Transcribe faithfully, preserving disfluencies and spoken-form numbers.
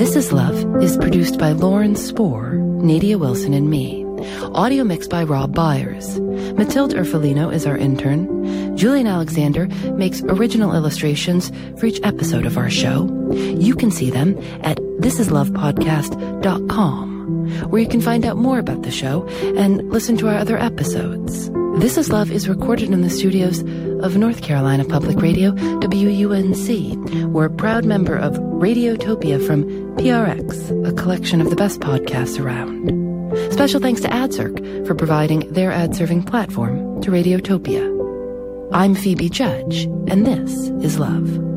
This Is Love is produced by Lauren Spohr, Nadia Wilson, and me. Audio mixed by Rob Byers. Matilde Urfolino is our intern. Julian Alexander makes original illustrations for each episode of our show. You can see them at this is love podcast dot com, where you can find out more about the show and listen to our other episodes. This Is Love is recorded in the studios of North Carolina Public Radio, W U N C. We're a proud member of Radiotopia from P R X, a collection of the best podcasts around. Special thanks to AdCirc for providing their ad-serving platform to Radiotopia. I'm Phoebe Judge, and this is Love.